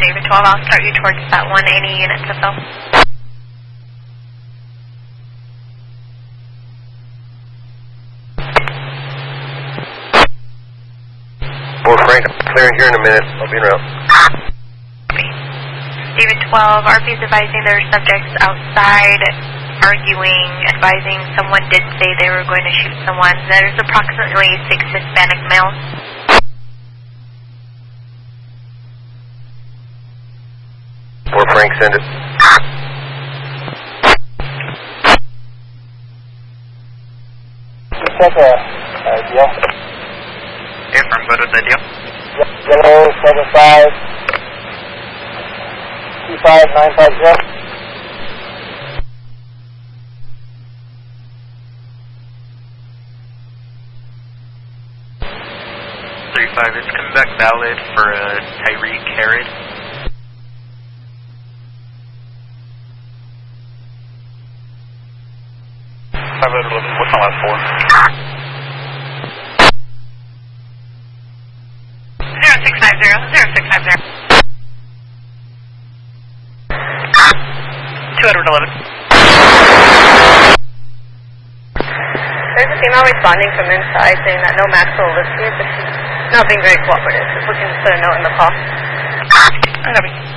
David 12, I'll start you towards that 180 unit to fill. Fort Frank, clearing here in a minute. I'll be around. David 12, RP is advising their subjects outside arguing, advising someone did say they were going to shoot someone. There's approximately 6 Hispanic males. Fort Frank, send it. Check a deal. Here from good with the deal. Yellow 75 25950. 35, it's coming back valid for Tyreek Harrod. What's my last 4? 0650. 211. There's a female responding from inside saying that no Maxwell lives here, but she's not being very cooperative. She's looking to put a note in the call. I know.